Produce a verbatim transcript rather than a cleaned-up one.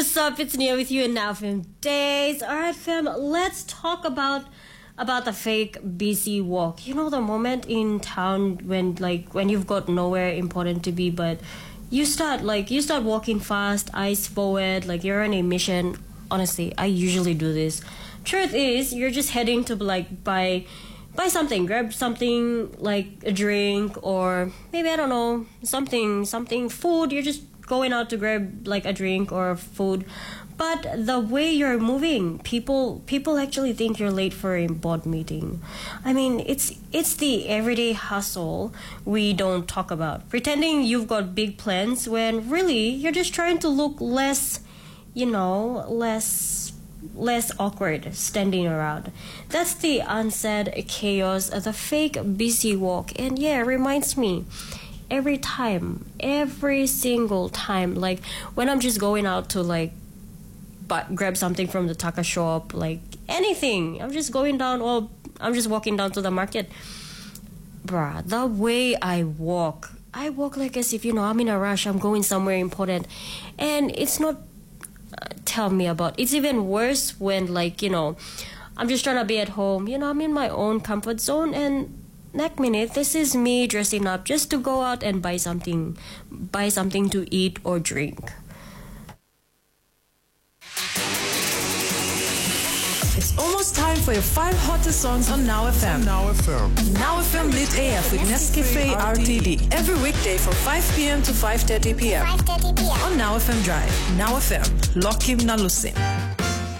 what's up? It's Nia with you in Now Fam Days. Alright fam, let's talk about about the fake B C walk. You know, the moment in town when like when you've got nowhere important to be, but you start like you start walking fast, eyes forward, like you're on a mission. Honestly, I usually do this. Truth is, you're just heading to like buy buy something, grab something like a drink or maybe I don't know, something something food. You're just going out to grab like a drink or food, but the way you're moving, people people actually think you're late for a board meeting. I mean, it's it's the everyday hustle we don't talk about, pretending you've got big plans when really you're just trying to look less, you know, less less awkward standing around. That's the unsaid chaos of the fake busy walk. And yeah, it reminds me every time, every single time, like when I'm just going out to like but grab something from the taka shop, like anything, I'm just going down or I'm just walking down to the market. Bruh, the way I walk, I walk like as if, you know, I'm in a rush, I'm going somewhere important. And it's not, uh, tell me about, it's even worse when like, you know, I'm just trying to be at home, you know, I'm in my own comfort zone, and next minute, this is me dressing up just to go out and buy something, buy something to eat or drink. It's almost time for your five hottest songs on Now F M. Now F M. Now F M Lit A F with Nescafe R T D. Every weekday from five p.m. to five thirty p.m. five thirty p.m. on Now F M Drive. Now F M. Lokim Nalusin.